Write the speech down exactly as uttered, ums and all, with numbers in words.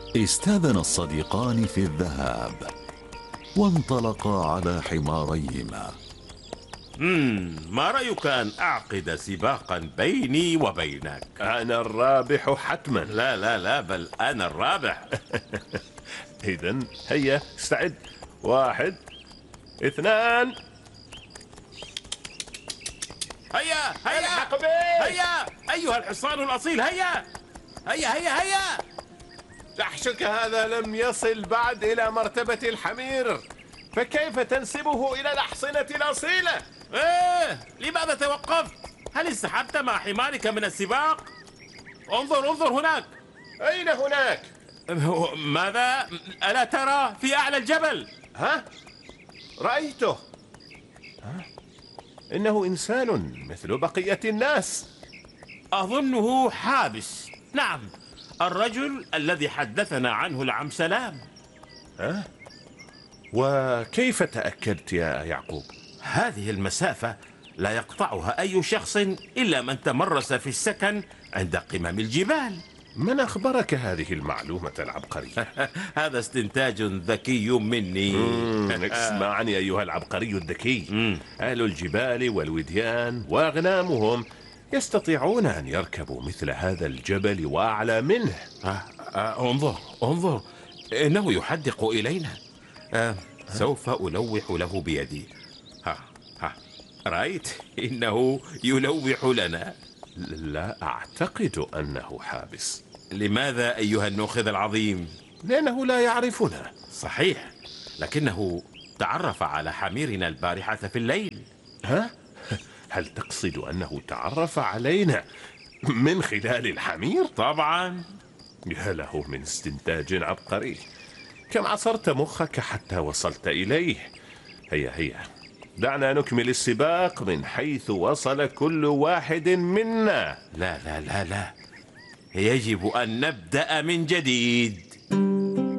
استأذن الصديقان في الذهاب وانطلقا على حماريهما. مم. ما رأيك أن أعقد سباقا بيني وبينك؟ أنا الرابح حتما. لا لا لا، بل أنا الرابح. إذا هيا استعد. واحد، اثنان. هيا هيا هيا أيها الحصان الأصيل، هيا هيا هيا هيا. جحشك هذا لم يصل بعد إلى مرتبة الحمير، فكيف تنسبه إلى الأحصنة الأصيلة؟ إيه، لماذا توقفت؟ هل انسحبت مع حمارك من السباق؟ انظر انظر هناك. أين هناك؟ ماذا؟ ألا ترى في أعلى الجبل؟ ها؟ رأيته. ها؟ إنه إنسان مثل بقية الناس. أظنه حابس. نعم، الرجل الذي حدثنا عنه العم سلام. ها؟ وكيف تأكدت يا يعقوب؟ هذه المسافة لا يقطعها أي شخص إلا من تمرس في السكن عند قمم الجبال. من أخبرك هذه المعلومة العبقرية؟ هذا استنتاج ذكي مني. اسمعني أيها العبقري الذكي. أهل الجبال والوديان وأغنامهم يستطيعون أن يركبوا مثل هذا الجبل وأعلى منه. آه آه انظر انظر، إنه يحدق إلينا. آه سوف ألوح له بيدي. ها ها رأيت؟ إنه يلوح لنا. لا أعتقد أنه حابس. لماذا أيها النوخذ العظيم؟ لأنه لا يعرفنا. صحيح، لكنه تعرف على حميرنا البارحة في الليل. ها؟ هل تقصد أنه تعرف علينا من خلال الحمير؟ طبعا. يا له من استنتاج عبقري. كم عصرت مخك حتى وصلت إليه. هيا هيا دعنا نكمل السباق من حيث وصل كل واحد منا. لا لا لا لا، يجب أن نبدأ من جديد.